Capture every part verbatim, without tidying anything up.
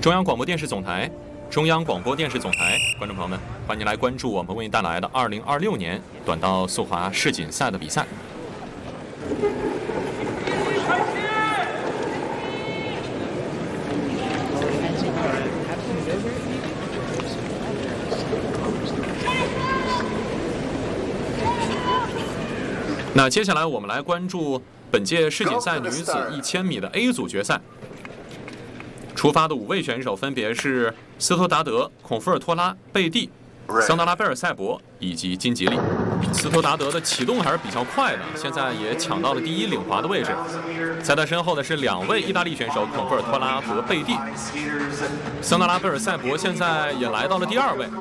中央广播电视总台，中央广播电视总台，观众朋友们，欢迎来关注我们为您带来的二零二六年短道速滑世锦赛的比赛。那接下来我们来关注本届世锦赛女子一千米的 A 组决赛。出发的五位选手分别是斯托达德、孔夫尔托拉、贝蒂、桑德拉贝尔塞博以及金吉利。斯托达德的启动还是比较快的，现在也抢到了第一领滑的位置。在他身后的是两位意大利选手孔夫尔托拉和贝蒂。桑德拉贝尔塞博现在也来到了第二位。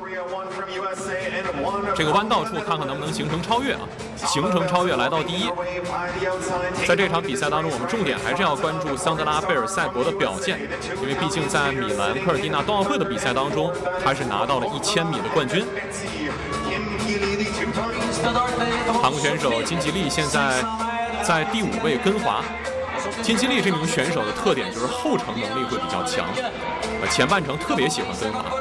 这个弯道处看看能不能形成超越啊？形成超越来到第一。在这场比赛当中，我们重点还是要关注桑德拉贝尔塞博的表现，因为毕竟在米兰科尔蒂纳冬奥会的比赛当中，他是拿到了一千米的冠军。韩国选手金吉利现在在第五位跟滑。金吉利这名选手的特点就是后程能力会比较强，前半程特别喜欢跟滑。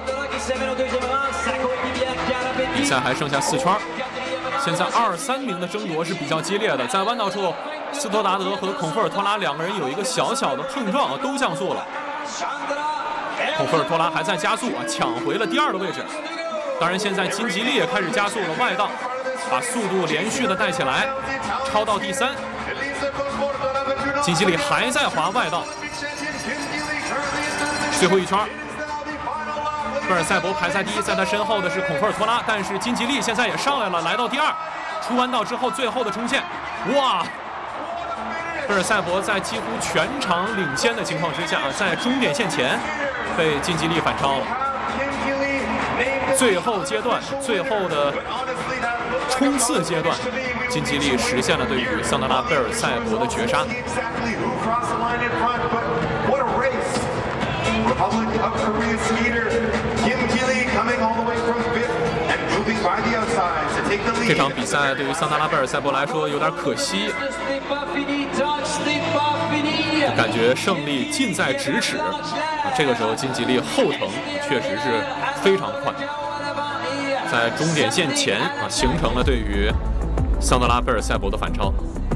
比赛还剩下四圈，现在二三名的争夺是比较激烈的。在弯道处，斯托达德和孔夫尔托拉两个人有一个小小的碰撞，都降速了。孔夫尔托拉还在加速啊，抢回了第二的位置。当然，现在金吉利也开始加速了，外道把速度连续的带起来，超到第三。金吉利还在滑外道，最后一圈。贝尔塞博排在第一，在他身后的是孔夫尔托拉，但是金吉利现在也上来了，来到第二。出弯道之后，最后的冲线，哇！贝尔塞博在几乎全场领先的情况之下，在终点线前被金吉利反超了。最后阶段，最后的冲刺阶段，金吉利实现了对于桑德拉贝尔塞博的绝杀。这场比赛对于桑德拉贝尔塞博来说有点可惜，感觉胜利近在咫尺。这个时候金吉利后程确实是非常快，在终点线前啊形成了对于桑德拉贝尔塞博的反超。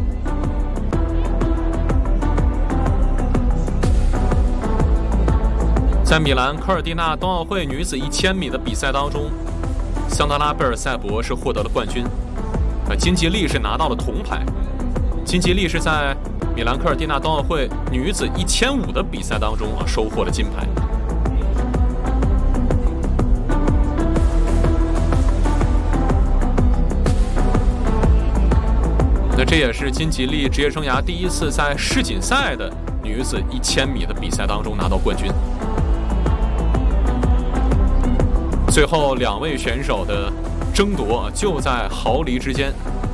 在米兰科尔蒂纳冬奥会女子一千米的比赛当中，桑德拉贝尔塞博是获得了冠军，呃，金吉利是拿到了铜牌。金吉利是在米兰科尔蒂纳冬奥会女子一千五的比赛当中啊收获了金牌。那这也是金吉利职业生涯第一次在世锦赛的女子一千米的比赛当中拿到冠军。最后两位选手的争夺就在毫厘之间。